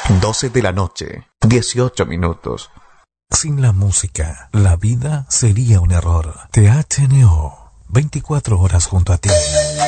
12 de la noche, 18 minutos. Sin la música, la vida sería un error. THNO, 24 horas junto a ti.